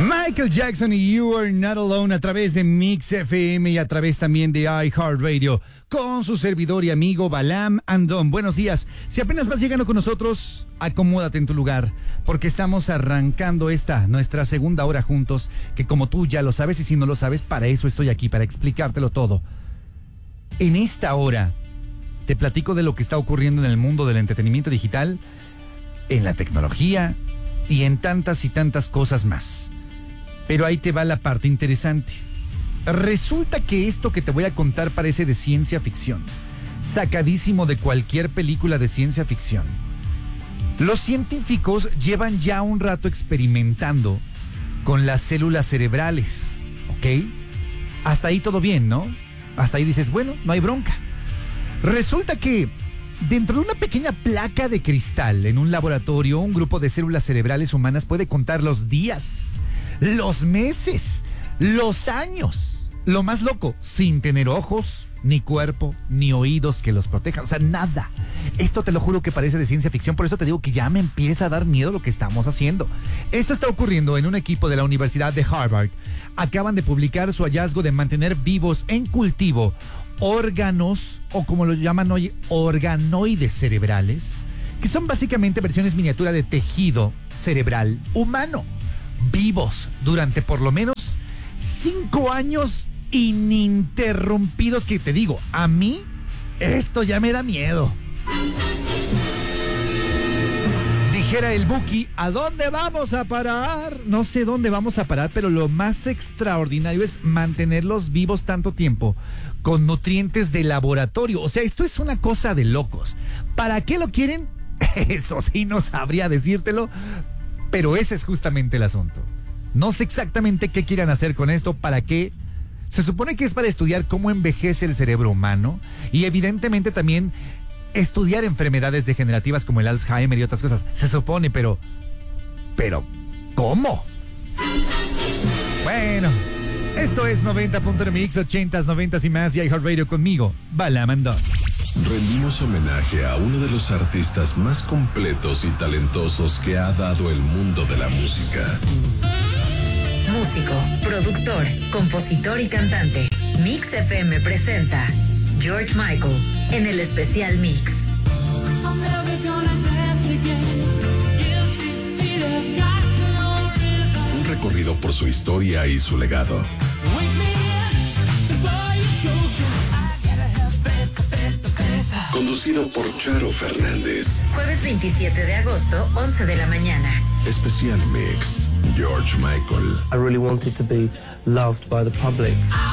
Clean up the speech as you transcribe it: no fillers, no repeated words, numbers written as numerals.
Michael Jackson y You Are Not Alone a través de Mix FM y a través también de iHeartRadio con su servidor y amigo Balam Andón. Buenos días. Si apenas vas llegando con nosotros, acomódate en tu lugar porque estamos arrancando nuestra segunda hora juntos, que como tú ya lo sabes y si no lo sabes, para eso estoy aquí, para explicártelo todo. En esta hora te platico de lo que está ocurriendo en el mundo del entretenimiento digital, en la tecnología y en tantas y tantas cosas más. Pero ahí te va la parte interesante. Resulta que esto que te voy a contar parece de ciencia ficción, sacadísimo de cualquier película de ciencia ficción. Los científicos llevan ya un rato experimentando con las células cerebrales, ¿ok? Hasta ahí todo bien, ¿no? Hasta ahí dices, bueno, no hay bronca. Resulta que dentro de una pequeña placa de cristal en un laboratorio, un grupo de células cerebrales humanas puede contar los días, los meses, los años. Lo más loco, sin tener ojos, ni cuerpo, ni oídos que los protejan. O sea, nada. Esto te lo juro que parece de ciencia ficción. Por eso te digo que ya me empieza a dar miedo lo que estamos haciendo. Esto está ocurriendo en un equipo de la Universidad de Harvard. Acaban de publicar su hallazgo de mantener vivos en cultivo órganos, o como lo llaman hoy, organoides cerebrales, que son básicamente versiones miniatura de tejido cerebral humano, vivos durante por lo menos 5 años ininterrumpidos, que te digo, a mí esto ya me da miedo. Dijera el Buki, ¿a dónde vamos a parar? No sé dónde vamos a parar, pero lo más extraordinario es mantenerlos vivos tanto tiempo con nutrientes de laboratorio. O sea, esto es una cosa de locos. ¿Para qué lo quieren? Eso sí no sabría decírtelo, pero ese es justamente el asunto. No sé exactamente qué quieran hacer con esto, para qué. Se supone que es para estudiar cómo envejece el cerebro humano y evidentemente también estudiar enfermedades degenerativas como el Alzheimer y otras cosas. Se supone, pero ¿cómo? Bueno, esto es 90.9 Mix, 80s, 90s y más, y iHeartRadio conmigo, Balam Andón. Rendimos homenaje a uno de los artistas más completos y talentosos que ha dado el mundo de la música. Músico, productor, compositor y cantante. Mix FM presenta George Michael en el especial Mix. Un recorrido por su historia y su legado. Conducido por Charo Fernández. Jueves 27 de agosto, 11 de la mañana. Especial Mix, George Michael. I really wanted to be loved by the public.